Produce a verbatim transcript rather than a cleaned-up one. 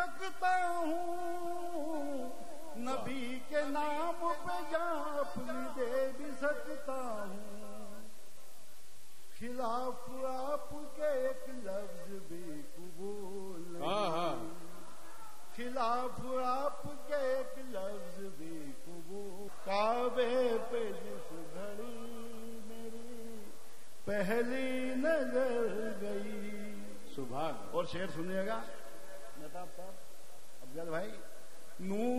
सकता हूँ, नबी के नाम पे जान अपनी दे भी सकता हूँ। खिलाफ आपके एक लफ्ज भी कबूल नहीं, खिलाफ आपके एक लफ्ज भी कबूल। काबे पे जिस घड़ी मेरी पहली नजर गई। सुभान। और शेर सुनिएगा मेहताब साहब, अफजल भाई। नूर